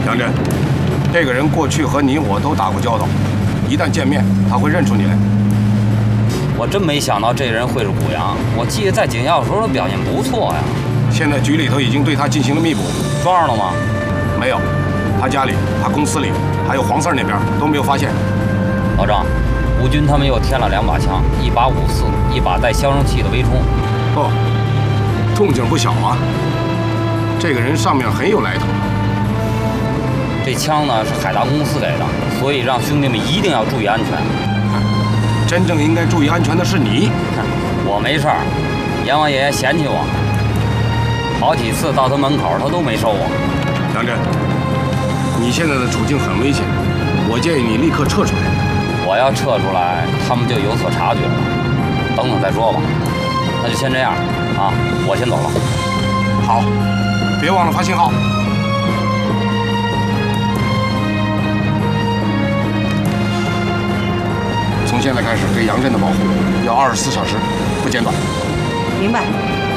杨震，这个人过去和你我都打过交道，一旦见面，他会认出你来。 我真没想到这人会是古阳，我记得在警校的时候他表现不错呀。 现在局里头已经对他进行了密捕， 抓着了吗？ 没有，他家里、他公司里还有黄四那边都没有发现。 老张，吴军他们又添了2把枪，一把54，一把带消声器的微冲。 哦，动静不小啊！这个人上面很有来头。 这枪呢是海达公司给的，所以让兄弟们一定要注意安全。 真正应该注意安全的是你。 我没事儿，阎王爷爷嫌弃我，好几次到他门口他都没收我。 杨震，你现在的处境很危险，我建议你立刻撤出来。 我要撤出来，他们就有所察觉了。等等再说吧，那就先这样啊，我先走了。 好，别忘了发信号。从现在开始，对杨震的保护要24小时不间断。 明白。